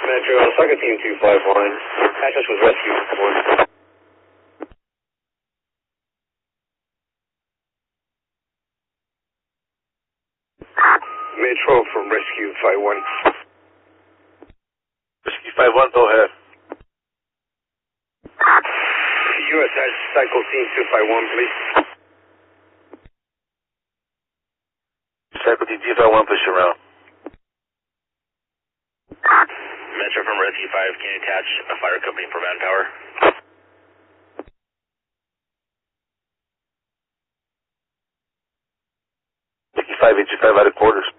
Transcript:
Metro, Osaka Team 251. Access was rescue 1. Metro from Rescue 51. Rescue 51, go ahead. USS Cycle Team 251, please. Cycle Team 251, push around. Metro from Rescue 5, can you attach a fire company for manpower? Rescue 5, 825 out of quarters.